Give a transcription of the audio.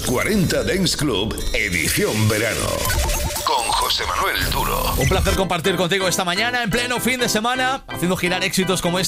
40 Dance Club, edición verano. Con José Manuel Duro. Un placer compartir contigo esta mañana en pleno fin de semana, haciendo girar éxitos como este.